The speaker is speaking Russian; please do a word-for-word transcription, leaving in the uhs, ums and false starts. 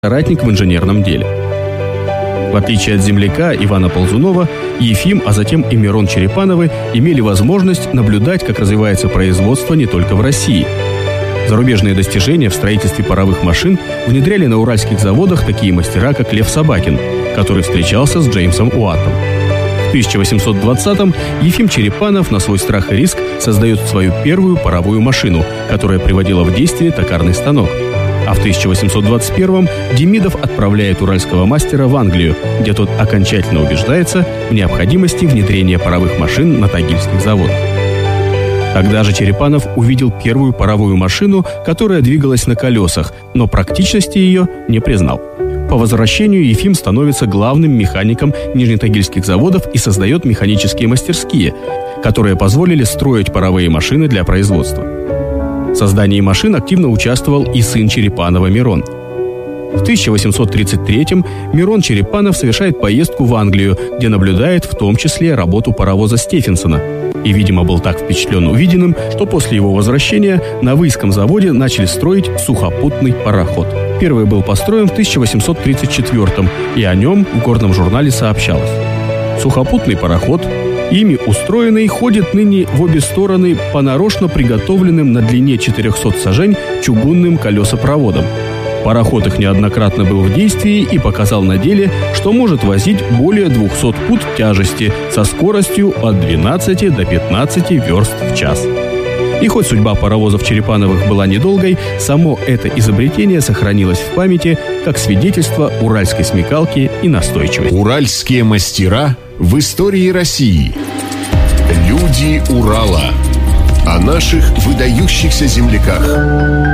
соратник в инженерном деле. В отличие от земляка Ивана Ползунова, Ефим, а затем и Мирон Черепановы имели возможность наблюдать, как развивается производство не только в России. Зарубежные достижения в строительстве паровых машин внедряли на уральских заводах такие мастера, как Лев Собакин, который встречался с Джеймсом Уаттом. В тысяча восемьсот двадцатом Ефим Черепанов на свой страх и риск создает свою первую паровую машину, которая приводила в действие токарный станок. А в тысяча восемьсот двадцать первом Демидов отправляет уральского мастера в Англию, где тот окончательно убеждается в необходимости внедрения паровых машин на тагильских заводах. Тогда же Черепанов увидел первую паровую машину, которая двигалась на колесах, но практичности ее не признал. По возвращению Ефим становится главным механиком нижнетагильских заводов и создает механические мастерские, которые позволили строить паровые машины для производства. В создании машин активно участвовал и сын Черепанова Мирон. В тысяча восемьсот тридцать третьем Мирон Черепанов совершает поездку в Англию, где наблюдает в том числе работу паровоза Стефенсона. И, видимо, был так впечатлен увиденным, что после его возвращения на Выйском заводе начали строить сухопутный пароход. Первый был построен в тысяча восемьсот тридцать четвёртом, и о нем в горном журнале сообщалось. Сухопутный пароход, ими устроенный, ходит ныне в обе стороны по нарочно приготовленным на длине четырехсот сажень чугунным колесопроводам. Пароход их неоднократно был в действии и показал на деле, что может возить более двухсот пуд тяжести со скоростью от двенадцати до пятнадцати верст в час. И хоть судьба паровозов Черепановых была недолгой, само это изобретение сохранилось в памяти как свидетельство уральской смекалки и настойчивости. Уральские мастера в истории России. Люди Урала. О наших выдающихся земляках.